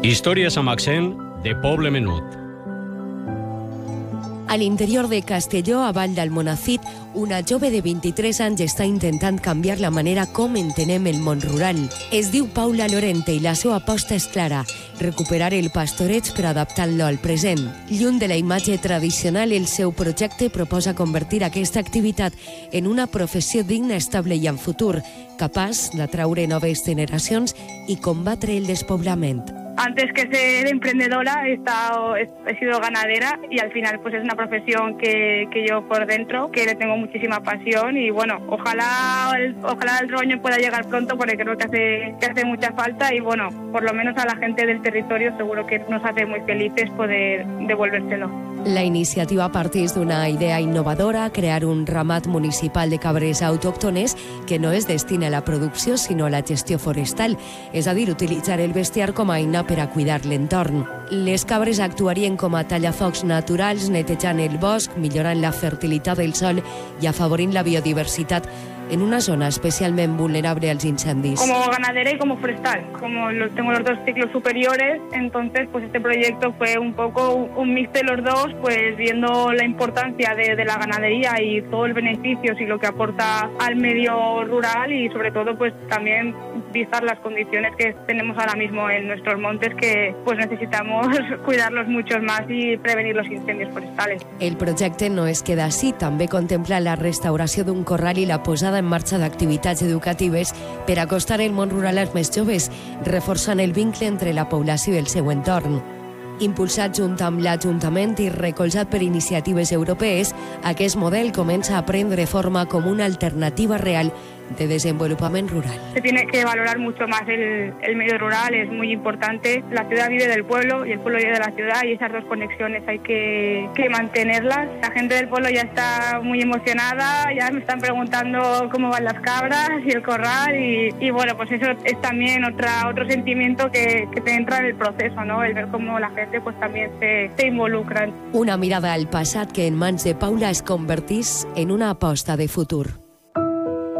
Històries amb accent de poble menut. A l'interior de Castelló, a Vall d'Almonacid, una jove de 23 anys està intentant canviar la manera com entenem el món rural. Es diu Paula Lorente i la seva aposta és clara: recuperar el pastoreig per adaptar-lo al present. Lluny de la imatge tradicional, el seu projecte proposa convertir aquesta activitat en una professió digna, estable i amb futur, capaç d'atraure noves generacions i combatre el despoblament. Antes que ser emprendedora he sido ganadera y al final pues es una profesión que yo por dentro, que le tengo muchísima pasión y bueno, ojalá el rebaño pueda llegar pronto porque creo que hace mucha falta y bueno, por lo menos a la gente del territorio seguro que nos hace muy felices poder devolvérselo. La iniciativa parteix d'una idea innovadora, crear un ramat municipal de cabres autòctones que no es destina a la producció sinó a la gestió forestal, és a dir, utilitzar el bestiar com a eina per a cuidar l'entorn. Les cabres actuarien com a tallafocs naturals, netejant el bosc, millorant la fertilitat del sòl i afavorint la biodiversitat en una zona especialmente vulnerable a los incendios. Como ganadera y como forestal, tengo los dos ciclos superiores, entonces pues este proyecto fue un poco un mix de los dos, pues viendo la importancia de la ganadería y todo el beneficio y lo que aporta al medio rural y sobre todo pues también vistas las condiciones que tenemos ahora mismo en nuestros montes, que pues necesitamos cuidarlos mucho más y prevenir los incendios forestales. El projecte no es queda així, també contempla la restauració d'un corral i la posada en marxa d'activitats educatives per acostar el món rural als més joves, reforçant el vincle entre la població i el seu entorn. Impulsat junt amb l'Ajuntament i recolzat per iniciatives europees, aquest model comença a prendre forma com una alternativa real de desenvolupament rural. Se tiene que valorar mucho más el medio rural, es muy importante. La ciudad vive del pueblo y el pueblo vive de la ciudad y esas dos conexiones hay que mantenerlas. La gente del pueblo ya está muy emocionada, ya me están preguntando cómo van las cabras y el corral y bueno, pues eso es también otro sentimiento que te entra en el proceso, ¿no? El ver cómo la gente pues también se involucra. Una mirada al passat que en mans de Paula es convertís en una aposta de futur.